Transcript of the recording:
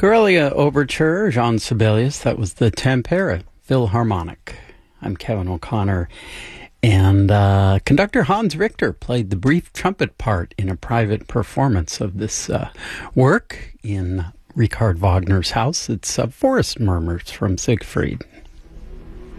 Corellia Overture, Jean Sibelius. That was the Tampere Philharmonic. I'm Kevin O'Connor. And conductor Hans Richter played the brief trumpet part in a private performance of this work in Richard Wagner's house. It's Forest Murmurs from Siegfried.